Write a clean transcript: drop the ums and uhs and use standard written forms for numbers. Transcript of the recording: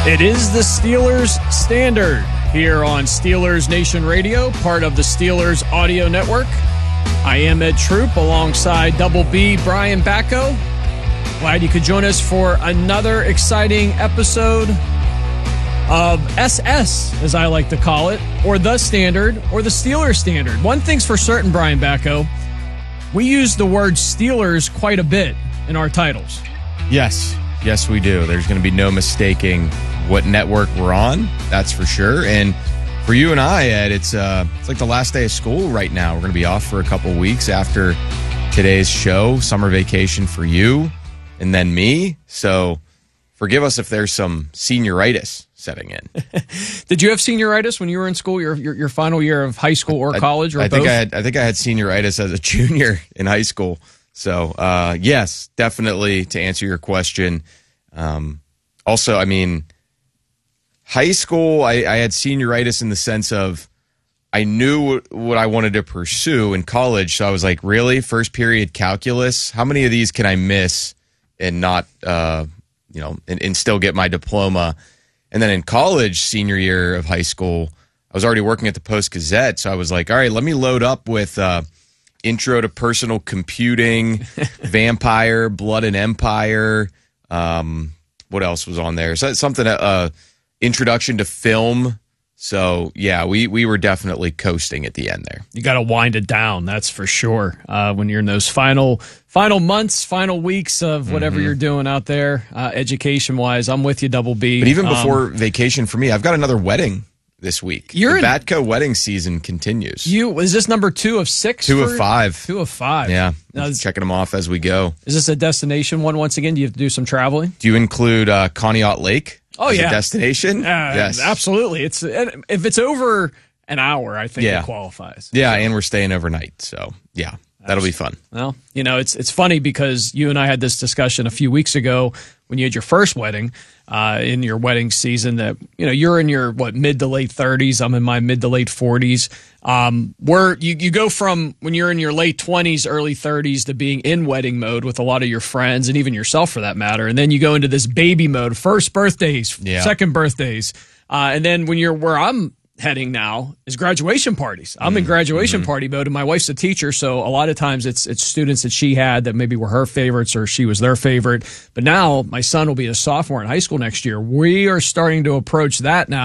It is the Steelers Standard here on Steelers Nation Radio, part of the Steelers Audio Network. I am Ed Troop alongside Double B Brian Bacco. Glad you could join us for another exciting episode of SS, as I like to call it, or the Standard, or the Steelers Standard. One thing's for certain, Brian Bacco, we use the word Steelers quite a bit in our titles. Yes, we do. There's going to be no mistaking what network we're on, that's for sure. And for you and I, Ed, it's like the last day of school right now. We're going to be off for a couple weeks after today's show, summer vacation for you and then me. So forgive us if there's some senioritis setting in. Did you have senioritis when you were in school, your final year of high school or college, or both? I think I had senioritis as a junior in high school. So, yes, definitely to answer your question. Also, I mean, high school, I had senioritis in the sense of I knew what I wanted to pursue in college. So I was like, really? First period calculus? How many of these can I miss and not, and still get my diploma? And then in college, senior year of high school, I was already working at the Post-Gazette. So I was like, all right, let me load up with Intro to Personal Computing, Vampire, Blood and Empire. What else was on there? So something, Introduction to Film. So, yeah, we were definitely coasting at the end there. You got to wind it down, that's for sure. When you're in those final months, final weeks of whatever you're doing out there, education-wise, I'm with you, Double B. But even before vacation for me, I've got another wedding this week. The Batco wedding season continues. Is this number 2 of 6? 2 of 5. 2 of 5. Yeah, checking them off as we go. Is this a destination one once again? Do you have to do some traveling? Do you include Conneaut Lake? Oh, yeah. A destination? Yes. Absolutely. If it's over an hour, I think it qualifies. Yeah, and we're staying overnight. So, yeah, that'll be fun. Well, it's funny because you and I had this discussion a few weeks ago when you had your first wedding in your wedding season that, you're in your, mid to late 30s. I'm in my mid to late 40s. Where you go from when you're in your late 20s, early 30s to being in wedding mode with a lot of your friends and even yourself for that matter. And then you go into this baby mode, first birthdays, second birthdays. And then where I'm heading now is graduation parties. I'm in graduation party mode, and my wife's a teacher, so a lot of times it's students that she had that maybe were her favorites or she was their favorite. But now my son will be a sophomore in high school next year. We are starting to approach that now.